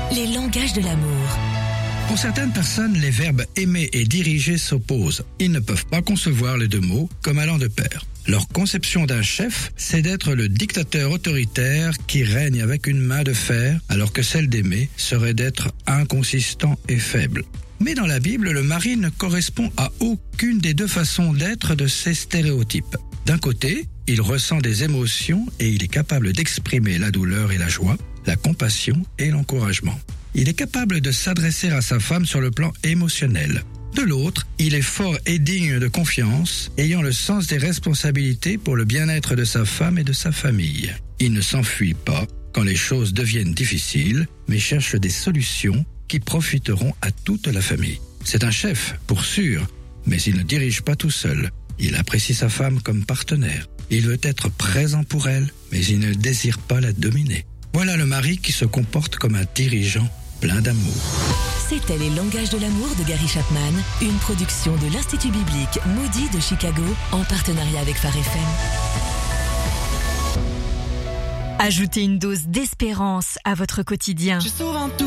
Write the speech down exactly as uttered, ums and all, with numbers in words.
les langages de l'amour. Pour certaines personnes, les verbes aimer et diriger s'opposent. Ils ne peuvent pas concevoir les deux mots comme allant de pair. Leur conception d'un chef, c'est d'être le dictateur autoritaire qui règne avec une main de fer, alors que celle d'aimer serait d'être inconsistant et faible. Mais dans la Bible, le mari ne correspond à aucune des deux façons d'être de ces stéréotypes. D'un côté, il ressent des émotions et il est capable d'exprimer la douleur et la joie, la compassion et l'encouragement. Il est capable de s'adresser à sa femme sur le plan émotionnel. De l'autre, il est fort et digne de confiance, ayant le sens des responsabilités pour le bien-être de sa femme et de sa famille. Il ne s'enfuit pas quand les choses deviennent difficiles, mais cherche des solutions qui profiteront à toute la famille. C'est un chef, pour sûr, mais il ne dirige pas tout seul. Il apprécie sa femme comme partenaire. Il veut être présent pour elle, mais il ne désire pas la dominer. Voilà le mari qui se comporte comme un dirigeant plein d'amour. C'était Les langages de l'amour de Gary Chapman, une production de l'Institut biblique Moody de Chicago en partenariat avec Phare F M. Ajoutez une dose d'espérance à votre quotidien.